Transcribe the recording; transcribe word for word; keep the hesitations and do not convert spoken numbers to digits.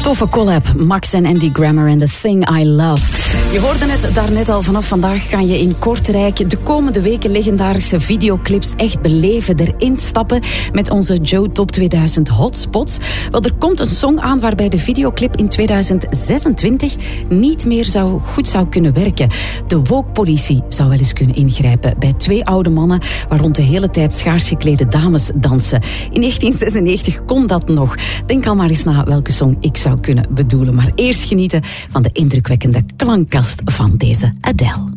Toffe collab, Max en Andy Grammer en The Thing I Love. Je hoorde het daarnet al, vanaf vandaag ga je in Kortrijk de komende weken legendarische videoclips echt beleven, erin stappen met onze Joe Top tweeduizend Hotspots. Wel, er komt een song aan waarbij de videoclip in tweeduizend zesentwintig niet meer zou, goed zou kunnen werken. De woke-politie zou wel eens kunnen ingrijpen bij twee oude mannen waar rond de hele tijd schaars geklede dames dansen. In negentien zesennegentig kon dat nog. Denk al maar eens na welke song ik zou kunnen bedoelen. Maar eerst genieten van de indrukwekkende klankkast van deze Adele.